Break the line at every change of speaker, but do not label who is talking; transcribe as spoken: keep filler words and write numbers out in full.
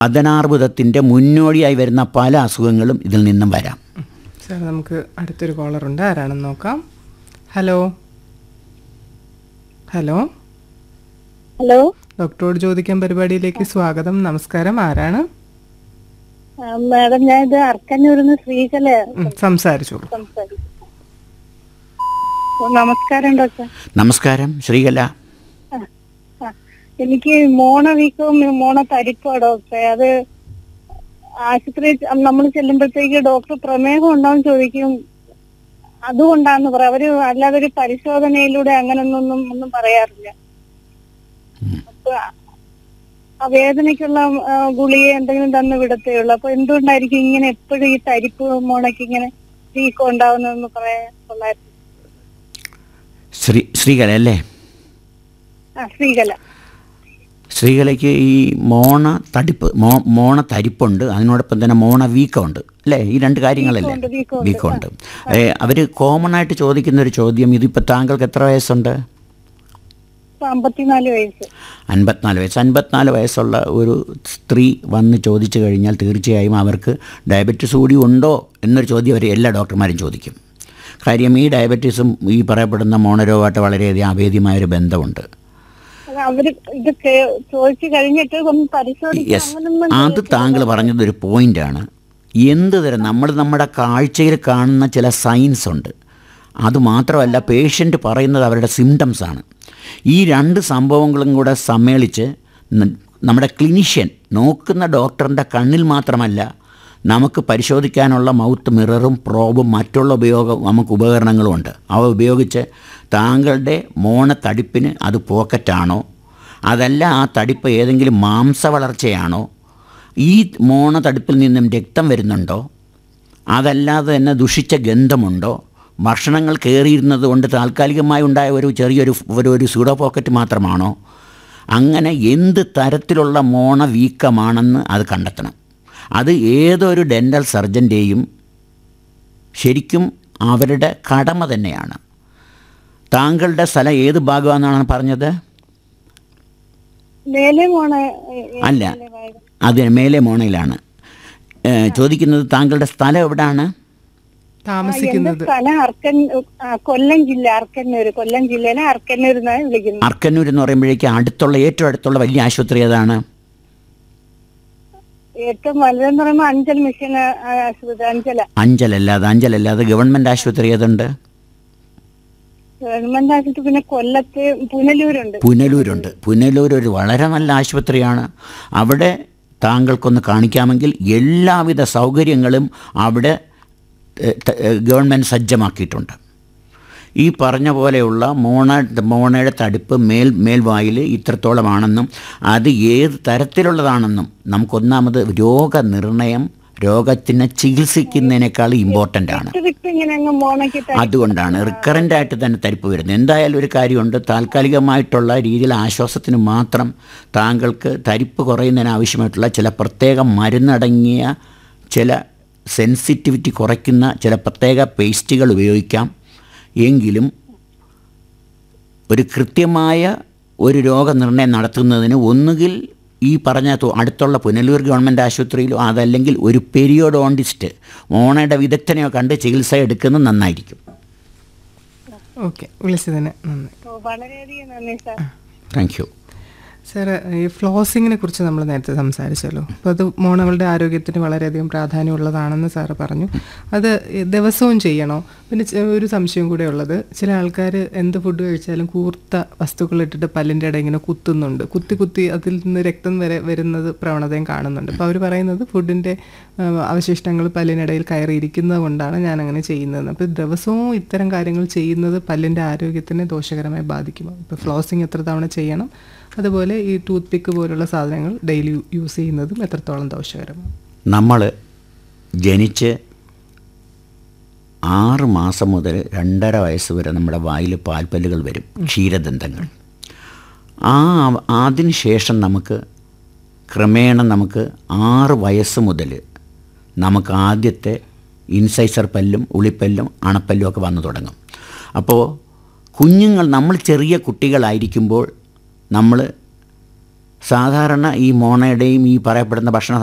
അദനാർബുദത്തിൻ്റെ മുന്നോടിയായി വരുന്ന പല അസുഖങ്ങളും ഇതിൽ നിന്നും വരാം.
സാർ, നമുക്ക് അടുത്തൊരു കോളറുണ്ട്. ആരാണെന്ന് നോക്കാം. ഹലോ ഹലോ
ഹലോ,
ഡോക്ടറോട് ചോദിക്കാൻ പരിപാടിയിലേക്ക് സ്വാഗതം. നമസ്കാരം. ആരാണ്?
മാഡം, ഞാൻ ഇത് അർക്കന്നൂരിന്ന് ശ്രീകല
ഉം, സംസാരിച്ചോളൂ.
സംസാരിക്കും. നമസ്കാരം ഡോക്ടർ.
നമസ്കാരം ശ്രീകല.
എനിക്ക് മോണ വീക്കവും മോണ തരിപ്പോ ഡോക്ടറെ. അത് ആശുപത്രി നമ്മൾ ചെല്ലുമ്പോഴത്തേക്ക് ഡോക്ടർ പ്രമേഹം ഉണ്ടാവും ചോദിക്കും. അതുകൊണ്ടാന്ന് പറയാം. അവര് അല്ലാതെ ഒരു പരിശോധനയിലൂടെ അങ്ങനൊന്നും ഒന്നും പറയാറില്ല. അപ്പൊ ആ വേദനയ്ക്കുള്ള ഗുളിക എന്തെങ്കിലും തന്നു വിടത്തേ ഉള്ളു. അപ്പൊ എന്തുകൊണ്ടായിരിക്കും ഇങ്ങനെ എപ്പോഴും ഈ തരിപ്പ് മോണയ്ക്ക് ഇങ്ങനെ വീക്കം ഉണ്ടാവുന്നതെന്ന് പറയാൻ കൊള്ളായിരുന്നു.
ശ്രീ ശ്രീകല അല്ലേ?
ആ, ശ്രീകല.
സ്ത്രീകൾക്ക് ഈ മോണ തടിപ്പ് മോ മോണ തരിപ്പുണ്ട്, അതിനോടൊപ്പം തന്നെ മോണ വീക്കമുണ്ട് അല്ലേ? ഈ രണ്ട് കാര്യങ്ങളല്ലേ? വീക്കമുണ്ട്. അവർ കോമൺ ആയിട്ട് ചോദിക്കുന്നൊരു ചോദ്യം, ഇതിപ്പോൾ താങ്കൾക്ക് എത്ര വയസ്സുണ്ട്?
അമ്പത്തിനാല് വയസ്സ്.
അൻപത്തിനാല് വയസ്സ്. അൻപത്തിനാല് വയസ്സുള്ള ഒരു സ്ത്രീ വന്ന് ചോദിച്ചു കഴിഞ്ഞാൽ തീർച്ചയായും അവർക്ക് ഡയബറ്റീസ് കൂടി ഉണ്ടോ എന്നൊരു ചോദ്യം അവർ എല്ലാ ഡോക്ടർമാരും ചോദിക്കും. കാര്യം ഈ ഡയബറ്റീസും ഈ പറയപ്പെടുന്ന മോണരോഗമായിട്ട് വളരെയധികം അഭേദ്യമായൊരു ബന്ധമുണ്ട്. യെസ്, അത് താങ്കൾ പറഞ്ഞതൊരു പോയിൻ്റാണ്. എന്ത് തരം നമ്മൾ നമ്മുടെ കാഴ്ചയിൽ കാണുന്ന ചില സൈൻസ് ഉണ്ട്. അതുമാത്രമല്ല, പേഷ്യൻ്റ് പറയുന്നത് അവരുടെ സിംറ്റംസാണ്. ഈ രണ്ട് സംഭവങ്ങളും കൂടെ സമ്മേളിച്ച് നമ്മുടെ ക്ലിനിഷ്യൻ നോക്കുന്ന ഡോക്ടറിൻ്റെ കണ്ണിൽ മാത്രമല്ല, നമുക്ക് പരിശോധിക്കാനുള്ള മൗത്ത് മിററും പ്രോബും മറ്റുള്ള ഉപയോഗം നമുക്ക് ഉപകരണങ്ങളുമുണ്ട്. അവ ഉപയോഗിച്ച് താങ്കളുടെ മോണ തടിപ്പിന് അത് പോക്കറ്റാണോ, അതല്ല ആ തടിപ്പ് ഏതെങ്കിലും മാംസ വളർച്ചയാണോ, ഈ മോണ തടിപ്പിൽ നിന്നും രക്തം വരുന്നുണ്ടോ, അതല്ലാതെ തന്നെ ദുഷിച്ച ഗന്ധമുണ്ടോ, ഭക്ഷണങ്ങൾ കയറിയിരുന്നത് കൊണ്ട് താൽക്കാലികമായി ഉണ്ടായ ഒരു ചെറിയൊരു ഒരു ഒരു സൂഡോ പോക്കറ്റ് മാത്രമാണോ, അങ്ങനെ എന്ത് തരത്തിലുള്ള മോണ വീക്കമാണെന്ന് അത് കണ്ടെത്തണം. അത് ഏതൊരു ഡെൻ്റൽ സർജൻ്റെയും ശരിക്കും അവരുടെ കടമ തന്നെയാണ്. താങ്കളുടെ സ്ഥലം ഏത് ഭാഗമാണെന്നാണ് പറഞ്ഞത്? അല്ല, അത് മേലെ മോണയിലാണ് ചോദിക്കുന്നത്. താങ്കളുടെ സ്ഥലം എവിടെയാണ്
താമസിക്കുന്നത്?
കൊല്ലം ജില്ല, അർക്കന്നൂർ. കൊല്ലം ജില്ലയിലെ അർക്കന്നൂർ എന്നാണ് വിളിക്കുന്നത്.
അർക്കന്നൂർ എന്ന് പറയുമ്പോഴേക്ക് അടുത്തുള്ള ഏറ്റവും അടുത്തുള്ള വലിയ ആശുപത്രി ഏതാണ്?
ഏറ്റവും വലുതെന്ന് പറയുമ്പോൾ അഞ്ചൽ മിഷൻ ആശുപത്രി. അഞ്ചല
അഞ്ചലല്ലാതെ അഞ്ചലല്ലാതെ ഗവൺമെന്റ് ആശുപത്രി ഏതുണ്ട്?
ഗവൺമെന്റ് ആശുപത്രി പിന്നെ കൊല്ലത്ത് പുനലൂരുണ്ട്.
പുനലൂരുണ്ട്. പുനലൂർ ഒരു വളരെ നല്ല ആശുപത്രിയാണ്. അവിടെ താങ്കൾക്കൊന്ന് കാണിക്കാമെങ്കിൽ എല്ലാവിധ സൗകര്യങ്ങളും അവിടെ ഗവൺമെൻറ് സജ്ജമാക്കിയിട്ടുണ്ട്. ഈ പറഞ്ഞ പോലെയുള്ള മോണ മോണയുടെ തടിപ്പ് മേൽ മേൽവായിൽ ഇത്രത്തോളമാണെന്നും അത് ഏത് തരത്തിലുള്ളതാണെന്നും നമുക്കൊന്നാമത് രോഗനിർണയം രോഗത്തിനെ ചികിത്സിക്കുന്നതിനേക്കാൾ ഇമ്പോർട്ടൻ്റ് ആണ്. അതുകൊണ്ടാണ് റിക്കറൻ്റ് ആയിട്ട് തന്നെ തരിപ്പ് വരുന്നത്. എന്തായാലും ഒരു കാര്യമുണ്ട്, താൽക്കാലികമായിട്ടുള്ള രീതിയിൽ ആശ്വാസത്തിന് മാത്രം താങ്കൾക്ക് തരിപ്പ് കുറയുന്നതിന് ആവശ്യമായിട്ടുള്ള ചില പ്രത്യേക മരുന്നടങ്ങിയ ചില സെൻസിറ്റിവിറ്റി കുറയ്ക്കുന്ന ചില പ്രത്യേക പേസ്റ്റുകൾ ഉപയോഗിക്കാം. എങ്കിലും ഒരു കൃത്യമായ ഒരു രോഗനിർണയം നടത്തുന്നതിന് ഒന്നുകിൽ ഈ പറഞ്ഞ അടുത്തുള്ള പുനലൂർ ഗവൺമെൻറ് ആശുപത്രിയിലോ അതല്ലെങ്കിൽ ഒരു പെരിയോഡോണ്ടിസ്റ്റ് മോണയുടെ വിദഗ്ധനെയോ കണ്ട് ചികിത്സ എടുക്കുന്നത് നന്നായിരിക്കും.
ഓക്കെ, വിളിച്ചതിന് നന്ദി.
വളരെയധികം നന്ദി സാർ.
Thank you
sir. ഈ ഫ്ലോസിങ്ങിനെ കുറിച്ച് നമ്മൾ നേരത്തെ സംസാരിച്ചല്ലോ. അപ്പോൾ അത് മോണകളുടെ ആരോഗ്യത്തിന് വളരെയധികം പ്രാധാന്യമുള്ളതാണെന്ന് സാറ് പറഞ്ഞു. അത് ദിവസവും ചെയ്യണോ? പിന്നെ ഒരു സംശയം കൂടെ ഉള്ളത്, ചില ആൾക്കാർ എന്ത് ഫുഡ് കഴിച്ചാലും കൂർത്ത വസ്തുക്കൾ ഇട്ടിട്ട് പല്ലിൻ്റെ ഇടയിൽ ഇങ്ങനെ കുത്തുന്നുണ്ട്. കുത്തി കുത്തി അതിൽ നിന്ന് രക്തം വരെ വരുന്നത് പ്രവണതയും കാണുന്നുണ്ട്. അപ്പോൾ അവർ പറയുന്നത് ഫുഡിൻ്റെ അവശിഷ്ടങ്ങൾ പല്ലിനിടയിൽ കയറിയിരിക്കുന്നത് കൊണ്ടാണ് ഞാൻ അങ്ങനെ ചെയ്യുന്നതെന്ന്. അപ്പോൾ ദിവസവും ഇത്തരം കാര്യങ്ങൾ ചെയ്യുന്നത് പല്ലിൻ്റെ ആരോഗ്യത്തിനെ ദോഷകരമായി ബാധിക്കുമോ? ഇപ്പോൾ ഫ്ലോസിങ് എത്ര തവണ ചെയ്യണം? അതുപോലെ ഈ ടൂത്ത് പിക്ക് പോലുള്ള സാധനങ്ങൾ ഡെയിലി യൂസ് ചെയ്യുന്നതും എത്രത്തോളം ദോഷകരമാണ്?
നമ്മൾ ജനിച്ച് ആറ് മാസം മുതൽ രണ്ടര വയസ്സ് വരെ നമ്മുടെ വായിൽ പാൽപ്പല്ലുകൾ വരും, ക്ഷീരദന്തങ്ങൾ. ആ അതിന് ശേഷം നമുക്ക് ക്രമേണ നമുക്ക് ആറ് വയസ്സ് മുതൽ നമുക്ക് ആദ്യത്തെ ഇൻസൈസർ പല്ലും ഉളിപ്പല്ലും അണപ്പല്ലും ഒക്കെ വന്നു തുടങ്ങും. അപ്പോൾ കുഞ്ഞുങ്ങൾ നമ്മൾ ചെറിയ കുട്ടികളായിരിക്കുമ്പോൾ നമ്മൾ സാധാരണ ഈ മോണയുടെയും ഈ പറയപ്പെടുന്ന ഭക്ഷണ